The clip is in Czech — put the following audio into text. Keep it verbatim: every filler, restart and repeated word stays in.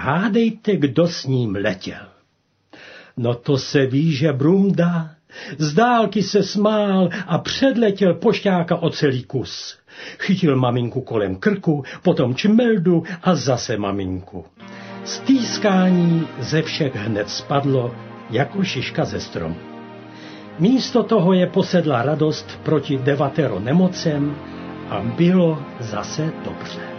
hádejte, kdo s ním letěl. No to se ví, že Brumda z dálky se smál a předletěl pošťáka o celý kus. Chytil maminku kolem krku, potom čmeldu a zase maminku. Stýskání ze všech hned spadlo, jako šiška ze stromu. Místo toho je posedla radost proti devatero nemocem a bylo zase dobře.